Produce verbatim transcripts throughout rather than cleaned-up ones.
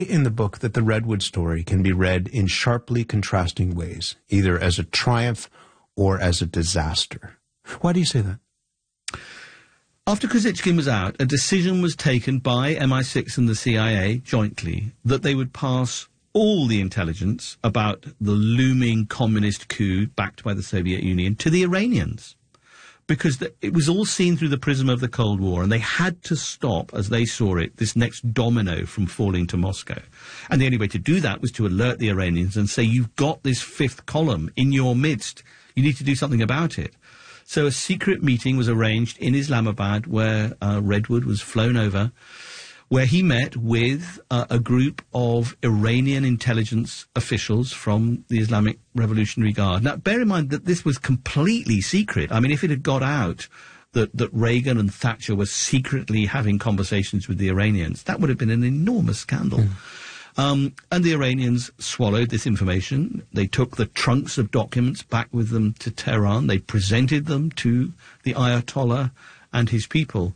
in the book that the Redwood story can be read in sharply contrasting ways, either as a triumph or as a disaster. Why do you say that? After Kozychkin was out, a decision was taken by M I six and the C I A jointly that they would pass all the intelligence about the looming communist coup backed by the Soviet Union to the Iranians. Because the, it was all seen through the prism of the Cold War, and they had to stop, as they saw it, this next domino from falling to Moscow. And the only way to do that was to alert the Iranians and say, you've got this fifth column in your midst. You need to do something about it. So a secret meeting was arranged in Islamabad where uh, Redwood was flown over, where he met with uh, a group of Iranian intelligence officials from the Islamic Revolutionary Guard. Now, bear in mind that this was completely secret. I mean, if it had got out that, that Reagan and Thatcher were secretly having conversations with the Iranians, that would have been an enormous scandal. Mm. Um, and the Iranians swallowed this information. They took the trunks of documents back with them to Tehran. They presented them to the Ayatollah and his people.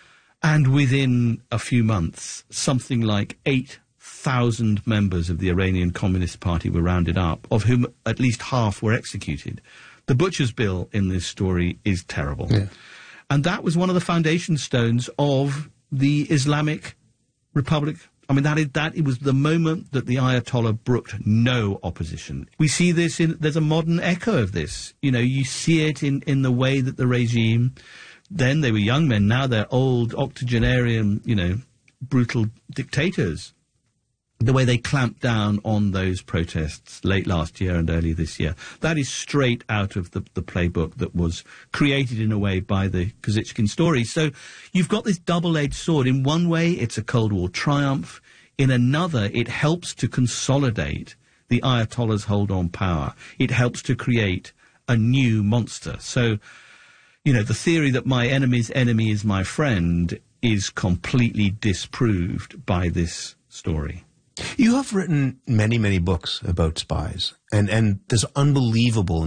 And within a few months, something like eight thousand members of the Iranian Communist Party were rounded up, of whom at least half were executed. The butcher's bill in this story is terrible. Yeah. And that was one of the foundation stones of the Islamic Republic. I mean, that, is, that it was the moment that the Ayatollah brooked no opposition. We see this in, there's a modern echo of this. You know, you see it in, in the way that the regime... Then they were young men, now they're old, octogenarian, you know, brutal dictators. The way they clamped down on those protests late last year and early this year. That is straight out of the, the playbook that was created in a way by the Kozychkin story. So you've got this double-edged sword. In one way, it's a Cold War triumph. In another, it helps to consolidate the Ayatollah's hold on power. It helps to create a new monster. So... You know, the theory that my enemy's enemy is my friend is completely disproved by this story. You have written many, many books about spies, and, and there's unbelievable